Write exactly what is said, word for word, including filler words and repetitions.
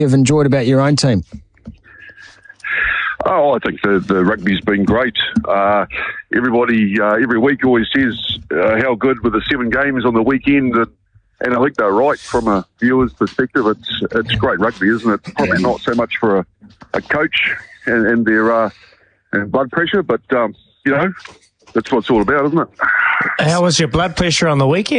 you've enjoyed about your own team? Oh, I think the, the rugby's been great. Uh, everybody, uh, every week always says uh, how good with the seven games on the weekend, and, and I think they're right from a viewer's perspective. It's it's great rugby, isn't it? Probably not so much for a, a coach and, and their uh, and blood pressure, but um, you know, that's what it's all about, isn't it? How was your blood pressure on the weekend?